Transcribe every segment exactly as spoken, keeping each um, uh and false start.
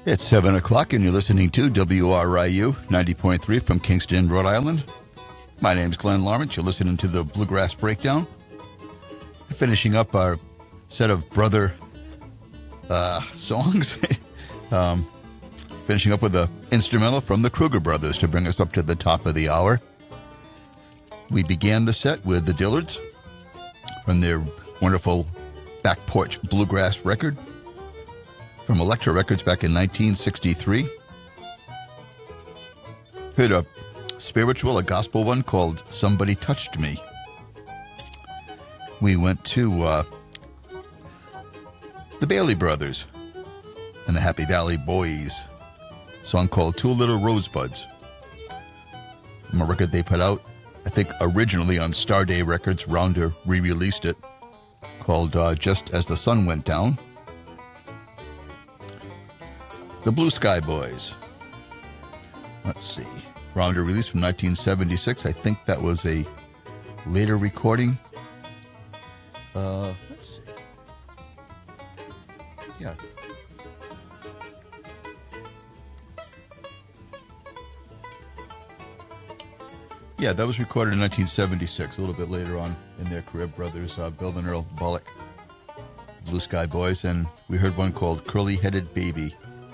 It's seven o'clock and you're listening to W R I U ninety point three from Kingston, Rhode Island. My name's Glenn Lawrence. You're listening to the Bluegrass Breakdown. Finishing up our set of brother uh, songs. um, finishing up with an instrumental from the Kruger Brothers to bring us up to the top of the hour. We began the set with the Dillards from their wonderful Back Porch Bluegrass record from Elektra Records back in nineteen sixty-three. Heard a spiritual, a gospel one called Somebody Touched Me. We went to uh, the Bailey Brothers and the Happy Valley Boys, a song called Two Little Rosebuds, from a record they put out, I think originally on Starday Records. Rounder re-released it, called uh, Just As the Sun Went Down. The Blue Sky Boys. Let's see. Rounder released from nineteen seventy-six. I think that was a later recording. Uh, let's see. Yeah. Yeah, that was recorded in nineteen seventy-six, a little bit later on in their career. Brothers uh, Bill and Earl Bullock, Blue Sky Boys, and we heard one called Curly Headed Baby.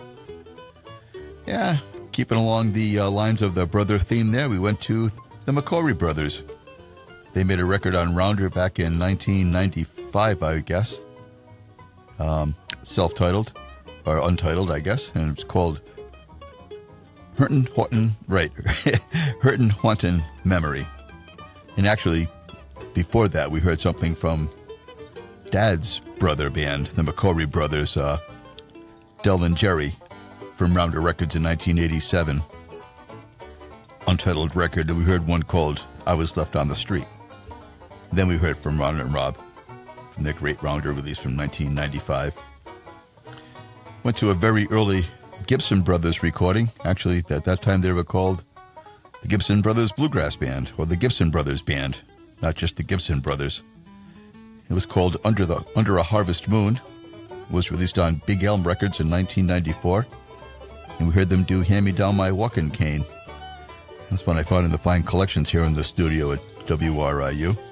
Yeah, keeping along the uh, lines of the brother theme there, we went to the McCoury Brothers. They made a record on Rounder back in nineteen ninety-five, I guess. Um, self-titled, or untitled, I guess, and it's called Hurtin' Horton, right, Hurtin' Hauntin' Memory. And actually, before that, we heard something from Dad's brother band, the McCoury Brothers, uh, Del and Jerry, from Rounder Records in nineteen eighty-seven. Untitled record, and we heard one called I Was Left on the Street. Then we heard from Ron and Rob from their great Rounder release from nineteen ninety-five. Went to a very early Gibson Brothers recording. Actually, at that time they were called the Gibson Brothers Bluegrass Band, or the Gibson Brothers Band, not just the Gibson Brothers. It was called Under the Under a Harvest Moon. It was released on Big Elm Records in nineteen ninety-four. And we heard them do Hand Me Down My Walking Cane. That's one I found in the fine collections here in the studio at W R I U.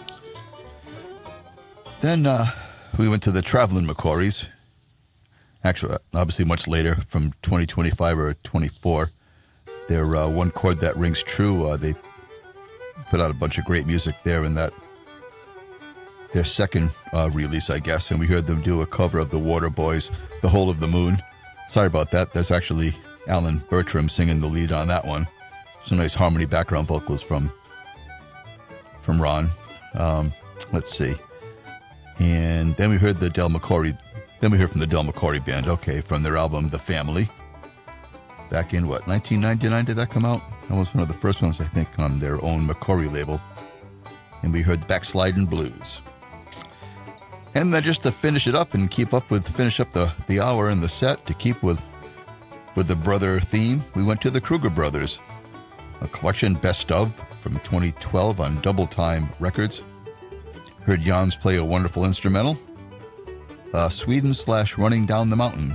Then uh, we went to the Traveling McCourys. Actually, obviously much later, from twenty twenty-five or twenty-four. Their uh, One Chord That Rings True. Uh, they put out a bunch of great music there in that, their second uh, release, I guess. And we heard them do a cover of the Waterboys, The Whole of the Moon. Sorry about that. That's actually Alan Bertram singing the lead on that one. Some nice harmony background vocals from from Ron. Um, let's see. And then we heard the Del McCoury. Then we heard from the Del McCoury Band. Okay, from their album The Family. Back in what, nineteen ninety-nine did that come out? That was one of the first ones, I think, on their own McCoury label. And we heard Backslidin' Blues. And then just to finish it up and keep up with, finish up the, the hour and the set, to keep with with the brother theme, we went to the Kruger Brothers, a collection best of from twenty twelve on Double Time Records. Heard Jans play a wonderful instrumental, uh, Sweden slash Running Down the Mountain.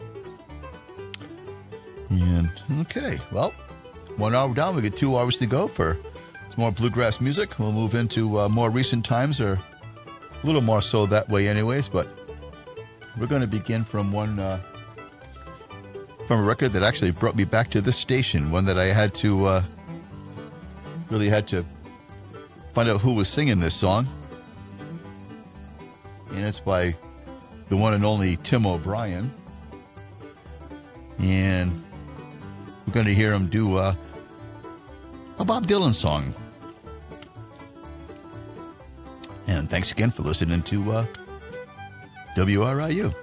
And, okay, well, one hour down, we get two hours to go for some more bluegrass music. We'll move into uh, more recent times, or a little more so that way anyways, but we're going to begin from one, uh, from a record that actually brought me back to this station, one that I had to, uh, really had to find out who was singing this song. And it's by the one and only Tim O'Brien. And we're going to hear him do uh, a Bob Dylan song. And thanks again for listening to uh, W R I U.